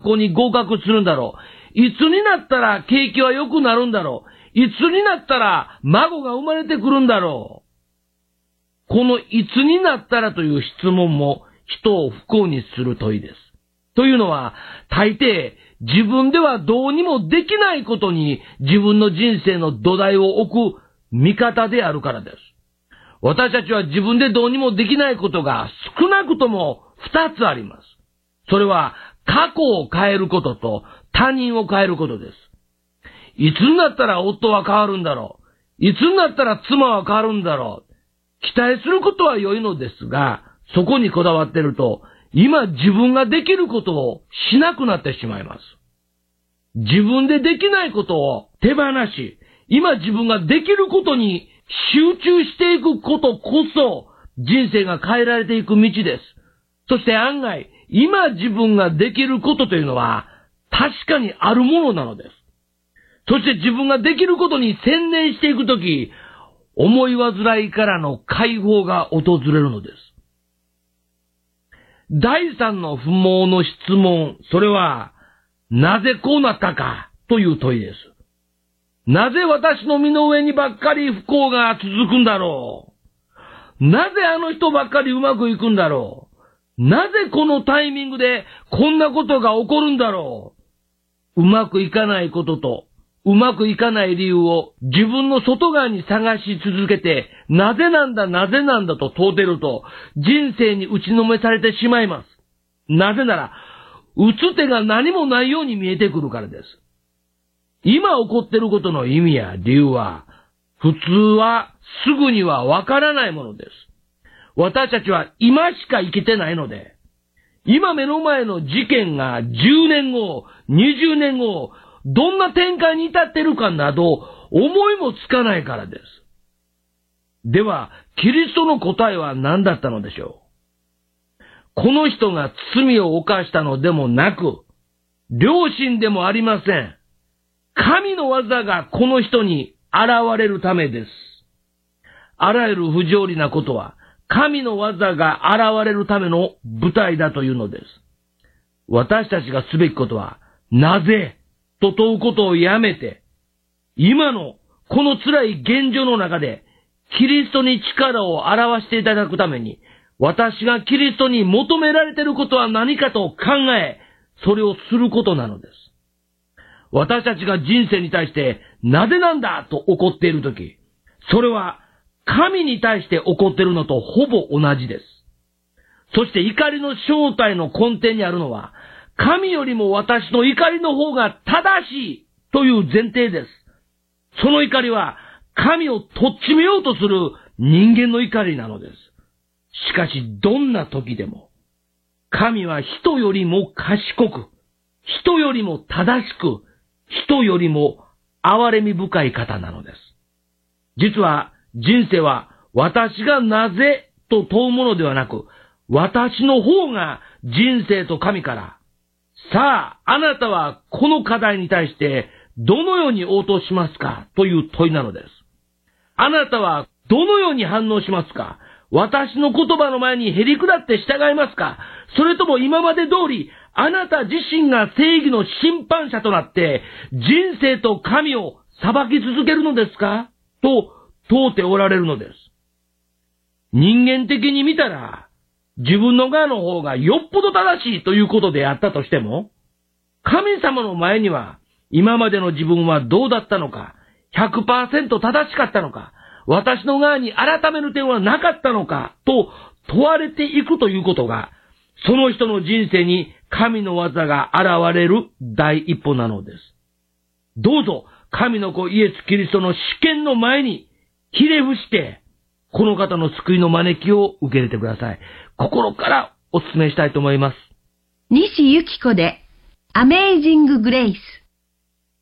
校に合格するんだろう。いつになったら景気は良くなるんだろう。いつになったら孫が生まれてくるんだろう。このいつになったらという質問も人を不幸にする問いです。というのは、大抵自分ではどうにもできないことに自分の人生の土台を置く見方であるからです。私たちは自分でどうにもできないことが少なくとも2つあります。それは過去を変えることと他人を変えることです。いつになったら夫は変わるんだろう。いつになったら妻は変わるんだろう。期待することは良いのですが、そこにこだわっていると、今自分ができることをしなくなってしまいます。自分でできないことを手放し、今自分ができることに集中していくことこそ人生が変えられていく道です。そして案外、今自分ができることというのは確かにあるものなのです。そして自分ができることに専念していくとき、思い煩いからの解放が訪れるのです。第三の不毛の質問、それは、なぜこうなったかという問いです。なぜ私の身の上にばっかり不幸が続くんだろう。なぜあの人ばっかりうまくいくんだろう。なぜこのタイミングでこんなことが起こるんだろう。うまくいかないことと、うまくいかない理由を自分の外側に探し続けて、なぜなんだと問うてると、人生に打ちのめされてしまいます。なぜなら、打つ手が何もないように見えてくるからです。今起こっていることの意味や理由は、普通はすぐにはわからないものです。私たちは今しか生きてないので、今目の前の事件が10年後、20年後、どんな展開に至っているかなど思いもつかないからです。では、キリストの答えは何だったのでしょう。この人が罪を犯したのでもなく、良心でもありません。神の技がこの人に現れるためです。あらゆる不条理なことは、神の技が現れるための舞台だというのです。私たちがすべきことは、なぜと問うことをやめて、今のこの辛い現状の中で、キリストに力を表していただくために、私がキリストに求められていることは何かと考え、それをすることなのです。私たちが人生に対して、なぜなんだと怒っているとき、それは神に対して怒っているのとほぼ同じです。そして怒りの正体の根底にあるのは、神よりも私の怒りの方が正しいという前提です。その怒りは神をとっちめようとする人間の怒りなのです。しかしどんな時でも神は人よりも賢く、人よりも正しく、人よりも憐れみ深い方なのです。実は人生は私がなぜと問うものではなく、私の方が人生と神から、さあ、あなたはこの課題に対してどのように応答しますかという問いなのです。あなたはどのように反応しますか。私の言葉の前にへり下って従いますか。それとも今まで通りあなた自身が正義の審判者となって人生と神を裁き続けるのですかと問うておられるのです。人間的に見たら自分の側の方がよっぽど正しいということであったとしても、神様の前には今までの自分はどうだったのか、100% 正しかったのか、私の側に改める点はなかったのかと問われていくということが、その人の人生に神の技が現れる第一歩なのです。どうぞ神の子イエス・キリストの試験の前にひれ伏して、この方の救いの招きを受け入れてください。心からお勧めしたいと思います。 西由紀子でアメイジング・グレイス。